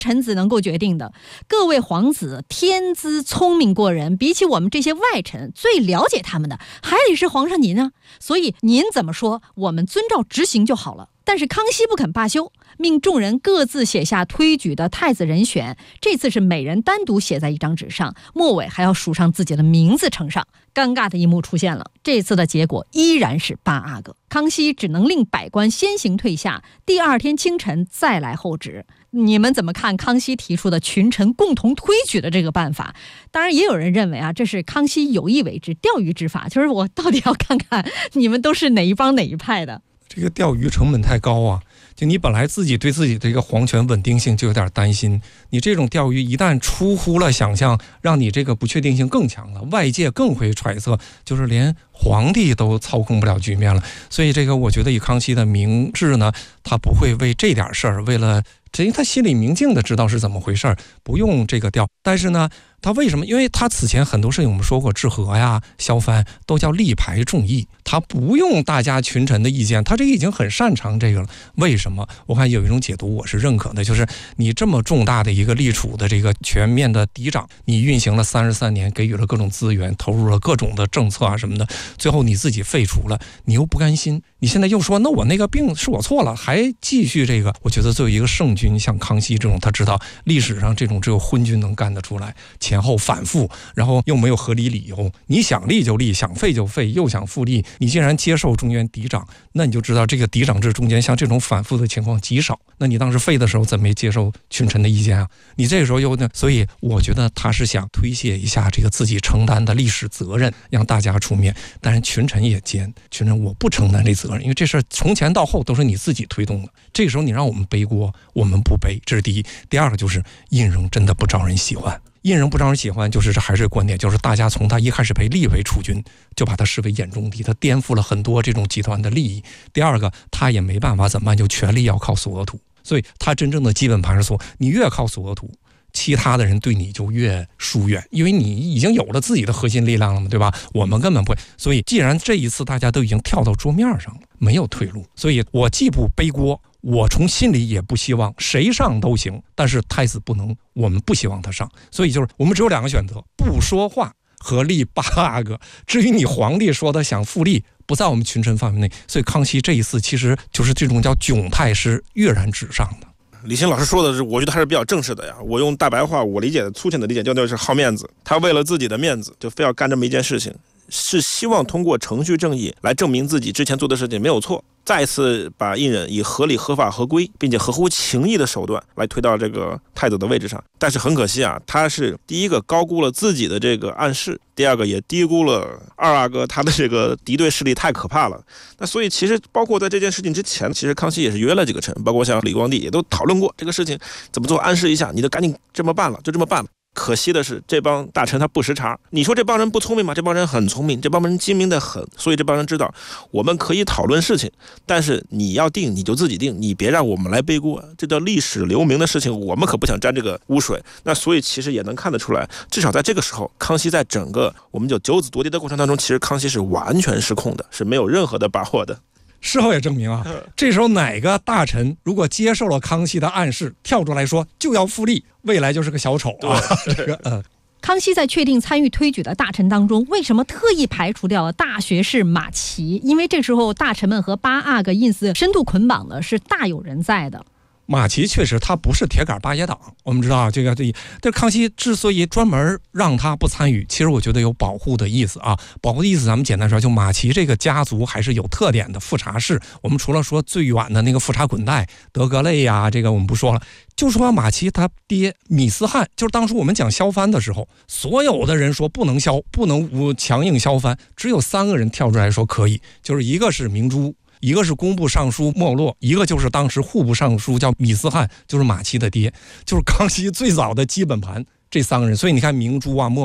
臣子能够决定的。各位皇子天资聪明过人，比起我们这些外臣，最了解他们的还得是皇上您啊。所以您怎么说，我们遵照执行就好了。但是康熙不肯罢休，命众人各自写下推举的太子人选，这次是每人单独写在一张纸上，末尾还要署上自己的名字呈上。尴尬的一幕出现了，这次的结果依然是8阿哥。康熙只能令百官先行退下，第二天清晨再来候旨。你们怎么看康熙提出的群臣共同推举的这个办法？当然也有人认为啊，这是康熙有意为之，钓鱼之法，就是我到底要看看你们都是哪一帮哪一派的。 这个钓鱼成本太高啊，就你本来自己对自己的一个皇权稳定性就有点担心，你这种钓鱼一旦出乎了想象，让你这个不确定性更强了，外界更会揣测，就是连皇帝都操控不了局面了。所以这个我觉得以康熙的明智呢，他不会为这点事儿，为了因为他心里明镜的知道是怎么回事，不用这个调。但是呢，他为什么？因为他此前很多事情我们说过，治和呀、削藩都叫力排众议，他不用大家群臣的意见，他这个已经很擅长这个了。为什么？我看有一种解读我是认可的，就是你这么重大的一个立储的这个全面的嫡长，你运行了33年，给予了各种资源，投入了各种的政策啊什么的，最后你自己废除了，你又不甘心，你现在又说那我那个病是我错了，还继续这个。我觉得作为一个圣君，像康熙这种，他知道历史上这种只有昏君能干得出来，前后反复，然后又没有合理理由，你想立就立，想废就废，又想复立，你既然接受中原嫡长，那你就知道这个嫡长制中间像这种反复的情况极少。那你当时废的时候怎么没接受群臣的意见啊？你这个时候又呢？所以我觉得他是想推卸一下这个自己承担的历史责任，让大家出面。但是群臣也奸，群臣我不承担这责任，因为这事从前到后都是你自己推动的。这个时候你让我们背锅，我们不背，这是第一。第二个就是胤禛真的不招人喜欢。胤禛不招人喜欢，就是这还是观点，就是大家从他一开始被立为储君，就把他视为眼中钉，他颠覆了很多这种集团的利益。第二个，他也没办法怎么办，就权力要靠索额图，所以他真正的基本盘是说，你越靠索额图，其他的人对你就越疏远，因为你已经有了自己的核心力量了嘛，对吧？我们根本不会。所以既然这一次大家都已经跳到桌面上了，没有退路，所以我既不背锅，我从心里也不希望谁上都行，但是太子不能，我们不希望他上。所以就是我们只有2个选择，不说话和立8阿哥。至于你皇帝说的想复立，不在我们群臣范围内。所以康熙这一次其实就是这种叫窘态是跃然纸上的。 李欣老师说的是，我觉得还是比较正式的呀。我用大白话，我理解的粗浅的理解就是好面子，他为了自己的面子就非要干这么一件事情，是希望通过程序正义来证明自己之前做的事情没有错，再次把胤禛以合理合法合规并且合乎情义的手段来推到这个太子的位置上。但是很可惜啊，他是第一个高估了自己的这个暗示，第二个也低估了2阿哥他的这个敌对势力太可怕了。那所以其实包括在这件事情之前，其实康熙也是约了几个臣，包括像李光地也都讨论过这个事情怎么做，暗示一下，你就赶紧这么办了，就这么办了。可惜的是，这帮大臣他不识茬。你说这帮人不聪明吗？这帮人很聪明，这帮人精明的很。所以这帮人知道，我们可以讨论事情，但是你要定你就自己定，你别让我们来背锅。这叫历史留名的事情，我们可不想沾这个污水。那所以其实也能看得出来，至少在这个时候，康熙在整个我们就九子夺嫡的过程当中，其实康熙是完全失控的，是没有任何的把握的。 事后也证明啊，这时候哪个大臣如果接受了康熙的暗示，跳出来说就要复立，未来就是个小丑啊。这个康熙在确定参与推举的大臣当中，为什么特意排除掉了大学士马齐？因为这时候大臣们和8阿哥印寺深度捆绑的是大有人在的。 马齐确实他不是铁杆八爷党，我们知道这个，但康熙之所以专门让他不参与，其实我觉得有保护的意思啊。保护的意思咱们简单说，就马齐这个家族还是有特点的富察氏。我们除了说最远的那个富察滚带德格类呀，这个我们不说了，就说马齐他爹米斯汉，就是当初我们讲削藩的时候，所有的人说不能削，不能强硬削藩，只有3个人跳出来说可以，就是一个是明珠，一个是工部尚书莫洛，一个就是当时户部尚书叫米斯汉，就是马齐的爹，就是康熙最早的基本盘，这3个人。所以你看明珠啊、莫洛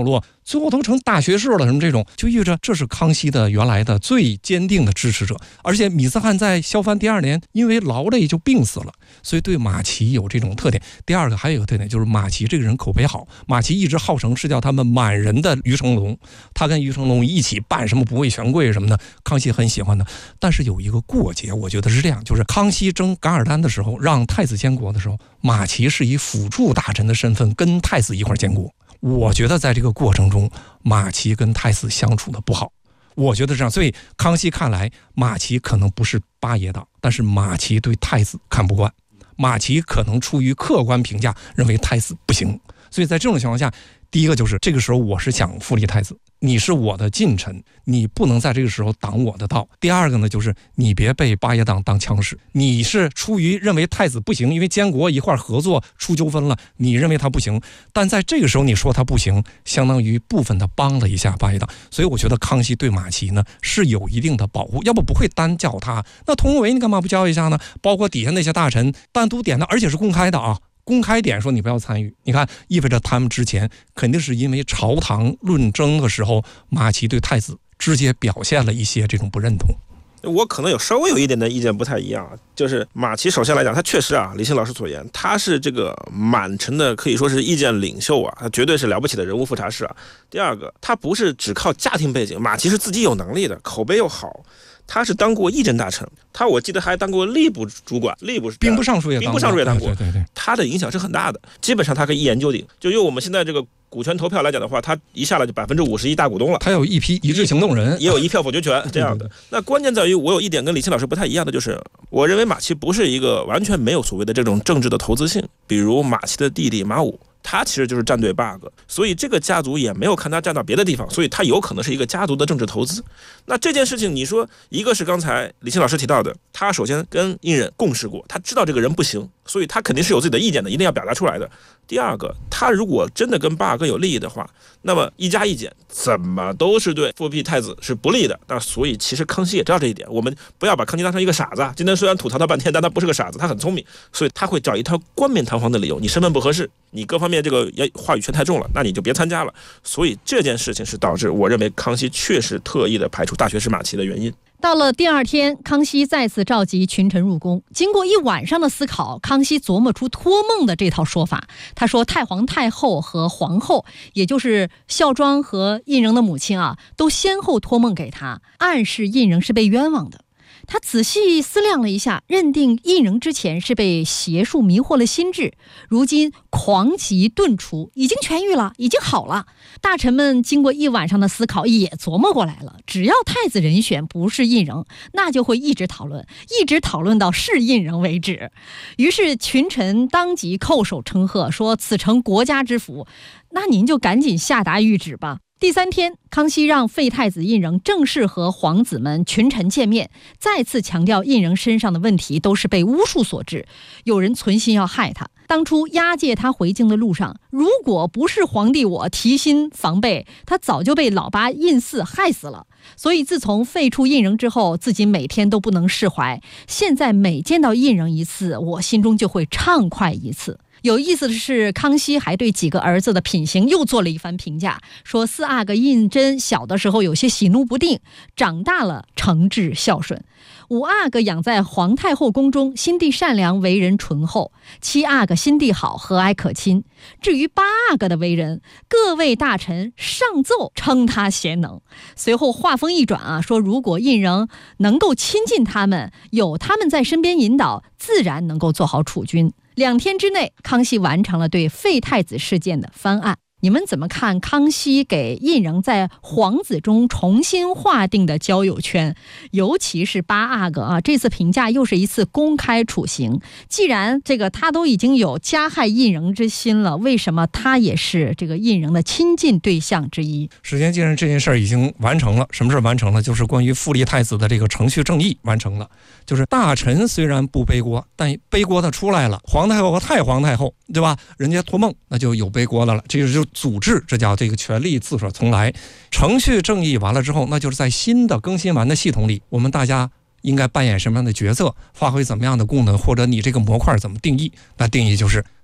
最后都成大学士了，什么这种，就意味着这是康熙的原来的最坚定的支持者。而且米斯汉在削藩第2年因为劳累就病死了，所以对马齐有这种特点。第二个还有一个特点，就是马齐这个人口碑好，马齐一直号称是叫他们满人的于成龙，他跟于成龙一起办什么不畏权贵什么的，康熙很喜欢的。但是有一个过节，我觉得是这样，就是康熙征噶尔丹的时候，让太子监国的时候，马齐是以辅助大臣的身份跟太子一块监国。我觉得在这个过程中，马齐跟太子相处的不好，我觉得这样。所以康熙看来，马齐可能不是八爷党，但是马齐对太子看不惯，马齐可能出于客观评价认为太子不行。所以在这种情况下，第一个就是这个时候我是想复立太子，你是我的近臣，你不能在这个时候挡我的道。第二个呢，就是你别被八爷党当枪使，你是出于认为太子不行，因为监国一块合作出纠纷了，你认为他不行，但在这个时候你说他不行，相当于部分的帮了一下八爷党。所以我觉得康熙对马齐呢是有一定的保护，要不会单叫他。那佟维你干嘛不叫一下呢？包括底下那些大臣单独点的，而且是公开的啊，公开点说你不要参与。你看，意味着他们之前肯定是因为朝堂论争的时候，马齐对太子直接表现了一些这种不认同。 我可能稍微有一点的意见不太一样，就是马齐首先来讲，他确实李信老师所言，他是这个满臣的可以说是意见领袖啊，他绝对是了不起的人物副察事啊。第二个，他不是只靠家庭背景，马齐是自己有能力的，口碑又好。他是当过议政大臣，我记得还当过吏部主管，吏部兵部尚书也当过，对， 他的影响是很大的，基本上他可以一言九鼎。就用我们现在这个股权投票来讲的话，他一下来就51%大股东了， 他有一批一致行动人， 也有一票否决权这样的。那关键在于，我有一点跟李沁老师不太一样的，就是我认为马齐不是一个完全没有所谓的这种政治的投资性，比如马齐的弟弟马武，他其实就是站队 bug， 所以这个家族也没有看他站到别的地方，所以他有可能是一个家族的政治投资。那这件事情，你说一个是刚才李沁老师提到的，他首先跟胤禛共事过，他知道这个人不行，所以他肯定是有自己的意见的，一定要表达出来的。第二个，他如果真的跟巴尔哥有利益的话，那么一加一减怎么都是对复辟太子是不利的。那所以其实康熙也知道这一点，我们不要把康熙当成一个傻子。今天虽然吐槽他半天，但他不是个傻子，他很聪明，所以他会找一套冠冕堂皇的理由，你身份不合适，你各方面这个话语权太重了，那你就别参加了。所以这件事情是导致我认为康熙确实特意的排除大学士马齐的原因。 到了第二天，康熙再次召集群臣入宫。经过一晚上的思考，康熙琢磨出托梦的这套说法。他说，太皇太后和皇后，也就是孝庄和胤禛的母亲都先后托梦给他，暗示胤禛是被冤枉的。他仔细思量了一下，认定胤禛之前是被邪术迷惑了心智，如今狂疾顿除，已经痊愈了，已经好了。大臣们经过一晚上的思考，也琢磨过来了，只要太子人选不是胤禛，那就会一直讨论到是胤禛为止。于是群臣当即叩首称贺，说此诚国家之福，那您就赶紧下达谕旨吧。第三天，康熙让废太子胤禛正式和皇子们群臣见面，再次强调胤禛身上的问题都是被巫术所致，有人存心要害他。当初押解他回京的路上，如果不是皇帝我提心防备，他早就被老八胤祀害死了。所以自从废除胤禛之后，自己每天都不能释怀，现在每见到胤禛一次，我心中就会畅快一次。有意思的是，康熙还对几个儿子的品行又做了一番评价，说四阿哥胤禛小的时候有些喜怒不定，长大了诚挚孝顺；五阿哥养在皇太后宫中，心地善良，为人醇厚；七阿哥心地好，和蔼可亲。至于八阿哥的为人，各位大臣上奏称他贤能。随后话锋一转说如果胤禛能够亲近他们，有他们在身边引导，自然能够做好储君。2天之内，康熙完成了对废太子事件的翻案。你们怎么看康熙给胤禛在皇子中重新划定的交友圈？尤其是八阿哥这次评价又是一次公开处刑。既然他都已经有加害胤禛之心了，为什么他也是这个胤禛的亲近对象之一？ 时间既然这件事已经完成了，什么事完成了？就是关于复立太子的这个程序正义完成了。就是大臣虽然不背锅，但背锅的出来了，皇太后和太皇太后，对吧？人家托梦，那就有背锅的了。这就是组织，这叫这个权力自所从来。程序正义完了之后，那就是在新的更新完的系统里，我们大家应该扮演什么样的角色，发挥怎么样的功能，或者你这个模块怎么定义？那定义就是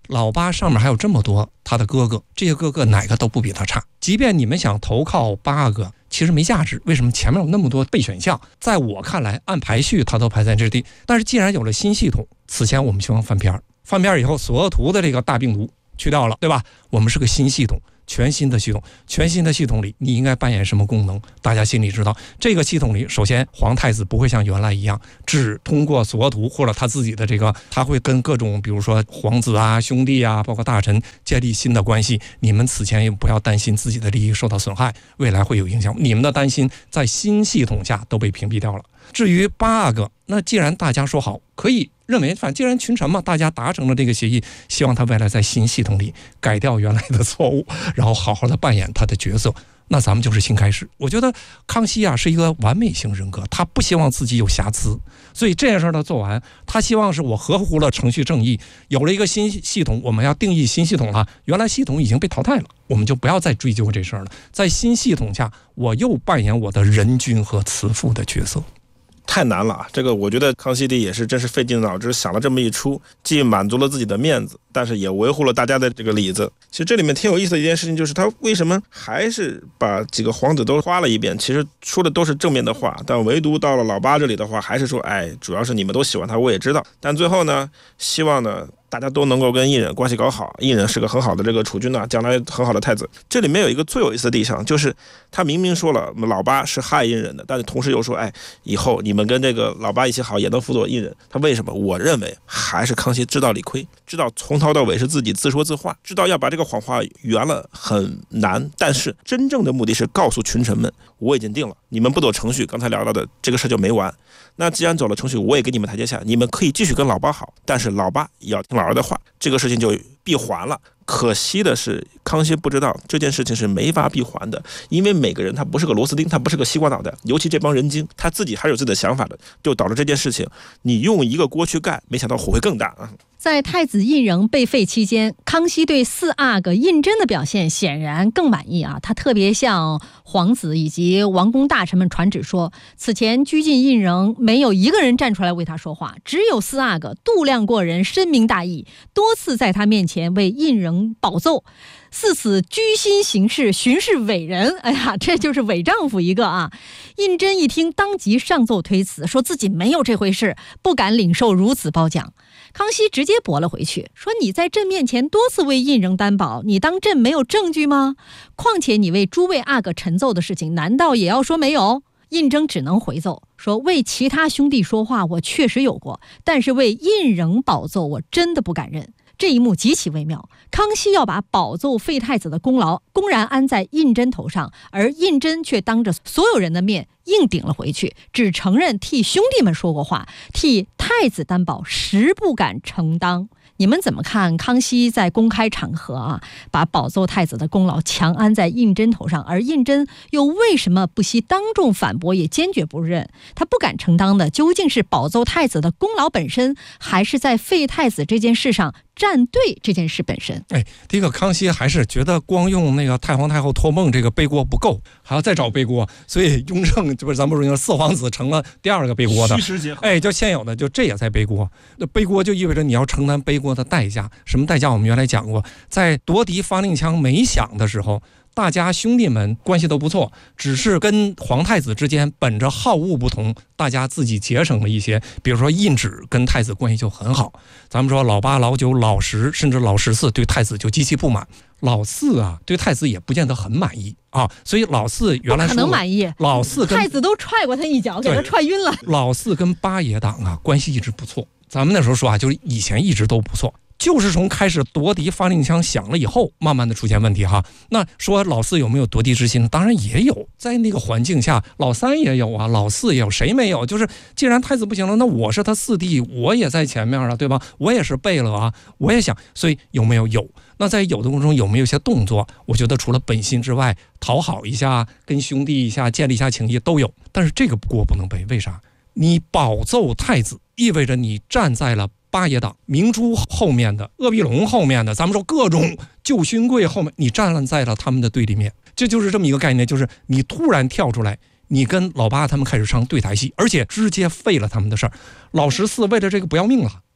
老八上面还有这么多他的哥哥，这些哥哥哪个都不比他差。即便你们想投靠八阿哥，其实没价值。为什么？前面有那么多备选项，在我看来，按排序他都排在这地。但是既然有了新系统，此前我们希望翻篇以后，索厄图的这个大病毒去掉了，对吧？我们是个新系统。全新的系统，全新的系统里，你应该扮演什么功能？大家心里知道。这个系统里，首先皇太子不会像原来一样，只通过索厄图或者他自己的这个，他会跟各种比如说皇子啊、兄弟啊，包括大臣建立新的关系。你们此前也不要担心自己的利益受到损害，未来会有影响。你们的担心在新系统下都被屏蔽掉了。至于八阿哥，那既然大家说好，可以认为，反正既然群臣嘛，大家达成了这个协议，希望他未来在新系统里改掉原来的错误，然后好好的扮演他的角色。那咱们就是新开始。我觉得康熙啊是一个完美型人格，他不希望自己有瑕疵，所以这件事他做完，他希望是我合乎了程序正义，有了一个新系统，我们要定义新系统了，原来系统已经被淘汰了，我们就不要再追究这事儿了。在新系统下，我又扮演我的仁君和慈父的角色。 太难了啊！这个我觉得康熙帝也是真是费尽脑汁想了这么一出，既满足了自己的面子，但是也维护了大家的这个里子。其实这里面挺有意思的一件事情，就是他为什么还是把几个皇子都夸了一遍，其实说的都是正面的话，但唯独到了老八这里的话，还是说，主要是你们都喜欢他，我也知道，但最后呢，希望呢大家都能够跟胤禛关系搞好，胤禛是个很好的这个储君呐，将来很好的太子。这里面有一个最有意思的地方，就是他明明说了老八是害胤禛的，但是同时又说，以后你们跟这个老八一起好，也能辅佐胤禛。他为什么？我认为还是康熙知道理亏，知道从头到尾是自己自说自话，知道要把这个谎话圆了很难，但是真正的目的是告诉群臣们，我已经定了，你们不走程序，刚才聊到的这个事就没完。那既然走了程序，我也给你们台阶下，你们可以继续跟老八好，但是老八也要听老二的话，这个事情就闭环了。可惜的是，康熙不知道这件事情是没法闭环的，因为每个人他不是个螺丝钉，他不是个西瓜脑袋，尤其这帮人精，他自己还是有自己的想法的，就导致这件事情你用一个锅去盖，没想到火会更大啊。 在太子胤禛被废期间，康熙对四阿哥胤禛的表现显然更满意啊！他特别向皇子以及王公大臣们传旨说，此前拘禁胤禛没有一个人站出来为他说话，只有四阿哥度量过人，深明大义，多次在他面前为胤禛保奏。四此居心行事，巡视伟人。哎呀，这就是伪丈夫一个啊！胤禛一听，当即上奏推辞，说自己没有这回事，不敢领受如此褒奖。康熙直接驳了回去，说你在朕面前多次为胤禛担保，你当朕没有证据吗？况且你为诸位阿哥陈奏的事情，难道也要说没有？胤禛只能回奏说，为其他兄弟说话我确实有过，但是为胤禛保奏我真的不敢认。这一幕极其微妙，康熙要把保奏废太子的功劳公然安在胤禛头上，而胤禛却当着所有人的面硬顶了回去，只承认替兄弟们说过话，替太子担保实不敢承当。你们怎么看康熙在公开场合把保奏太子的功劳强安在胤禛头上，而胤禛又为什么不惜当众反驳，也坚决不认？他不敢承当的究竟是保奏太子的功劳本身，还是在废太子这件事上站队这件事本身？ 第一个，康熙还是觉得光用那个太皇太后托梦这个背锅不够，还要再找背锅，所以雍正这不是咱们说四皇子成了第二个背锅的， 虚实结合。 就现有的就这也在背锅。那背锅就意味着你要承担背锅的代价。什么代价？我们原来讲过，在夺嫡发令枪没响的时候，大家兄弟们关系都不错，只是跟皇太子之间本着好恶不同，大家自己节省了一些。比如说胤旨跟太子关系就很好，咱们说老八、老九、老十，甚至老14对太子就极其不满，老4对太子也不见得很满意啊。所以老4原来说不可能满意， 老4跟太子都踹过他一脚，给他踹晕了。 老4跟八爷党关系一直不错，咱们那时候说就是以前一直都不错。就是从开始夺嫡发令枪响了以后，慢慢的出现问题哈。那说老4有没有夺嫡之心？当然也有，在那个环境下，老3也有啊，老4也有，谁没有？就是既然太子不行了，那我是他4弟，我也在前面啊，对吧？我也是背了啊，我也想，所以有没有？有。那在有的过程中有没有一些动作？我觉得除了本心之外，讨好一下，跟兄弟一下，建立一下情谊都有。但是这个锅不能背，为啥？你保奏太子，意味着你站在了八爷党明珠后面的，鄂必龙后面的，咱们说各种旧勋贵后面，你站在了他们的对立面。这就是这么一个概念，就是你突然跳出来，你跟老八他们开始唱对台戏，而且直接废了他们的事儿。老14为了这个不要命了，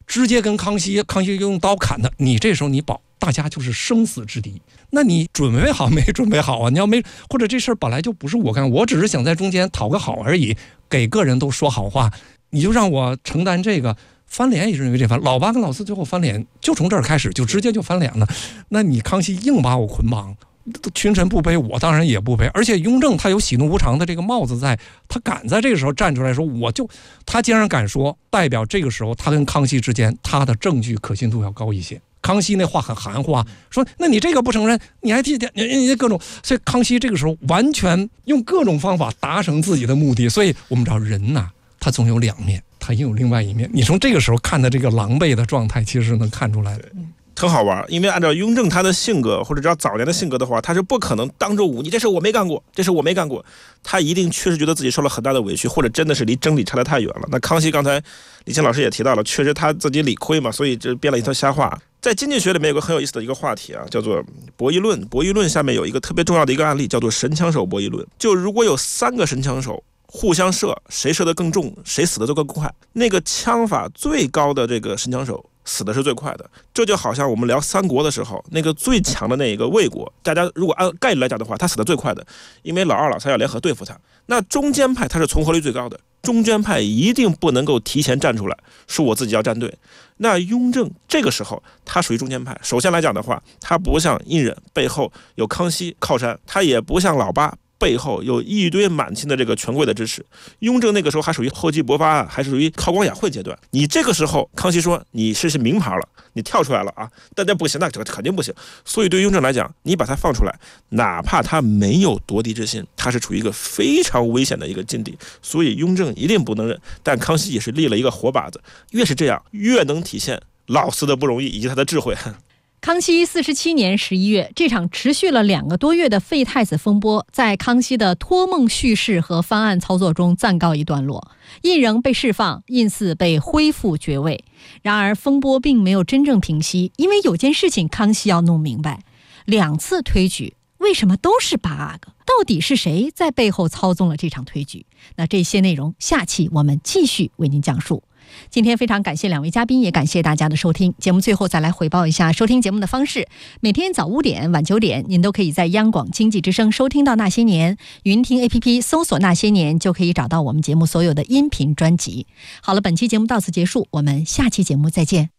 直接跟康熙用刀砍他，你这时候你保大家就是生死之敌。那你准备好没准备好啊？你要没，或者这事儿本来就不是我干，我只是想在中间讨个好而已，给个人都说好话，你就让我承担这个。翻脸也是因为这翻，老八跟老四最后翻脸就从这儿开始，就直接就翻脸了。那你康熙硬把我捆绑，群臣不卑，我当然也不卑。而且雍正他有喜怒无常的这个帽子在，他敢在这个时候站出来说，他既然敢说，代表这个时候他跟康熙之间他的证据可信度要高一些。康熙那话很含糊啊，说那你这个不承认，你还替你各种，所以康熙这个时候完全用各种方法达成自己的目的。所以我们知道人呐，他总有两面，他也有另外一面。你从这个时候看的这个狼狈的状态，其实是能看出来的。 很好玩，因为按照雍正他的性格，或者只要早年的性格的话，他是不可能当着你这事我没干过，这事我没干过，他一定确实觉得自己受了很大的委屈，或者真的是离真理差得太远了。那康熙刚才李清老师也提到了，确实他自己理亏嘛，所以这编了一套瞎话。在经济学里面有个很有意思的一个话题啊，叫做博弈论。博弈论下面有一个特别重要的一个案例，叫做神枪手博弈论。就如果有3个神枪手互相射，谁射得更重，谁死得就更快，那个枪法最高的这个神枪手死的是最快的。这就好像我们聊三国的时候，那个最强的那一个魏国，大家如果按概率来讲的话，他死的最快的，因为老二老三要联合对付他。那中间派他是存活率最高的，中间派一定不能够提前站出来说我自己要站队。那雍正这个时候他属于中间派，首先来讲的话，他不像胤禛背后有康熙靠山，他也不像老八背后有一堆满清的这个权贵的支持。雍正那个时候还属于厚积薄发，还是属于韬光养晦阶段。你这个时候康熙说你是名牌了，你跳出来了啊，但不行，那这个肯定不行。所以对雍正来讲，你把他放出来，哪怕他没有夺嫡之心，他是处于一个非常危险的一个境地，所以雍正一定不能认。但康熙也是立了一个活靶子，越是这样越能体现老四的不容易以及他的智慧。 康熙47年11月，这场持续了2个多月的废太子风波，在康熙的托梦叙事和翻案操作中暂告一段落。胤禛被释放，胤祀被恢复爵位。然而风波并没有真正平息，因为有件事情康熙要弄明白：2次推举为什么都是8个？到底是谁在背后操纵了这场推举？那这些内容下期我们继续为您讲述。今天非常感谢2位嘉宾，也感谢大家的收听。节目最后再来回报一下收听节目的方式：每天早5点、晚9点，您都可以在央广经济之声收听到那些年，云听 APP 搜索那些年，就可以找到我们节目所有的音频专辑。好了，本期节目到此结束，我们下期节目再见。